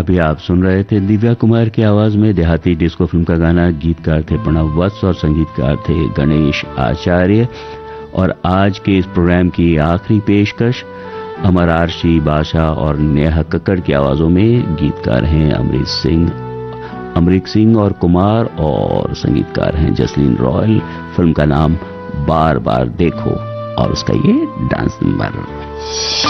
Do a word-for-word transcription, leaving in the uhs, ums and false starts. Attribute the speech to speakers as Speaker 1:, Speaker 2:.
Speaker 1: अभी आप सुन रहे थे दिव्या कुमार की आवाज में देहाती डिस्को फिल्म का गाना। गीतकार थे प्रणव वत्स और संगीतकार थे गणेश आचार्य। और आज के इस प्रोग्राम की आखिरी पेशकश अमर आरशी, बादशाह और नेहा कक्कड़ की आवाजों में। गीतकार हैं अमरीक सिंह अमरीक सिंह और कुमार और संगीतकार हैं जसलीन रॉयल। फिल्म का नाम बार बार देखो और उसका ये डांस नंबर।